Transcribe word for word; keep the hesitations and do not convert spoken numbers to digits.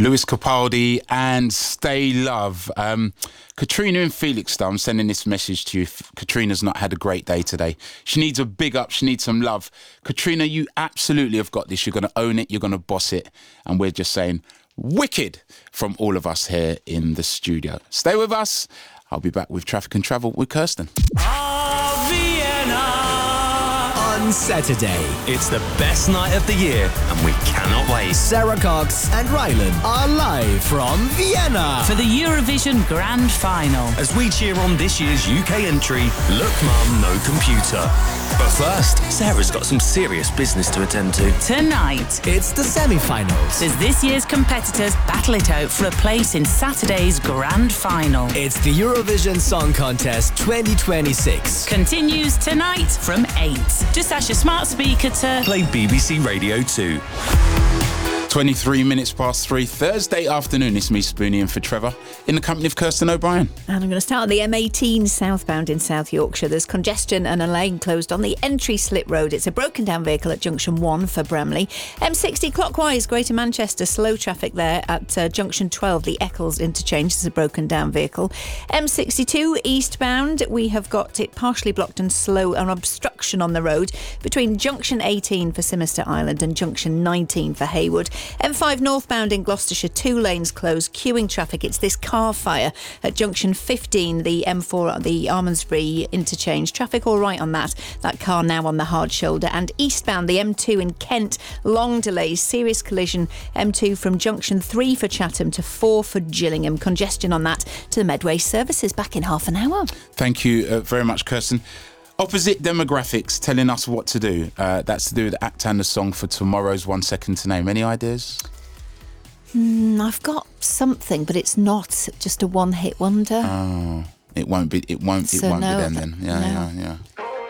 Lewis Capaldi and Stay Love. Um, Katrina in Felixstowe, I'm sending this message to you. Katrina's not had a great day today. She needs a big up. She needs some love. Katrina, you absolutely have got this. You're going to own it. You're going to boss it. And we're just saying, wicked from all of us here in the studio. Stay with us. I'll be back with Traffic and Travel with Kirsten. On Saturday, it's the best night of the year and we cannot wait. Sarah Cox and Rylan are live from Vienna for the Eurovision Grand Final. As we cheer on this year's U K entry, Look Mum, No Computer. But first, Sarah's got some serious business to attend to. Tonight, it's the semi-finals. As this year's competitors battle it out for a place in Saturday's Grand Final. It's the Eurovision Song Contest twenty twenty-six. Continues tonight from eight. Just ask your smart speaker to play B B C Radio two. twenty-three minutes past three, Thursday afternoon. It's me, Spoonie, and for Trevor, in the company of Kirsten O'Brien. And I'm going to start on the M eighteen southbound in South Yorkshire. There's congestion and a lane closed on the entry slip road. It's a broken down vehicle at junction one for Bramley. M sixty clockwise, Greater Manchester, slow traffic there at uh, junction twelve, the Eccles interchange. There's a broken down vehicle. M sixty-two eastbound, we have got it partially blocked and slow, an obstruction on the road between junction eighteen for Simister Island and junction nineteen for Haywood. M five northbound in Gloucestershire, two lanes closed, queuing traffic. It's this car fire at junction fifteen, the M four, the Almondsbury interchange. Traffic all right on that. That car now on the hard shoulder. And eastbound, the M two in Kent, long delays, serious collision. M two from junction three for Chatham to four for Gillingham. Congestion on that to the Medway services. Back in half an hour. Thank you uh, very much, Kirsten. Opposite demographics telling us what to do. Uh, that's to do with the act and the song for tomorrow's One Second to Name. Any ideas? Mm, I've got something, but it's not just a one-hit wonder. Oh, it won't be. It won't. So it won't no, be them then. Yeah, no. yeah, yeah.